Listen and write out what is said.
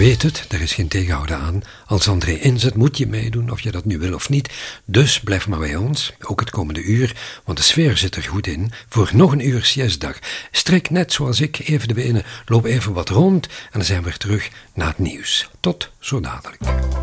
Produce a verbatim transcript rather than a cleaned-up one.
weet het, er is geen tegenhouden aan. Als André inzet, moet je meedoen, of je dat nu wil of niet. Dus blijf maar bij ons, ook het komende uur, want de sfeer zit er goed in, voor nog een uur siestdag. Strik net zoals ik even de benen, loop even wat rond en dan zijn we weer terug naar het nieuws. Tot zo dadelijk.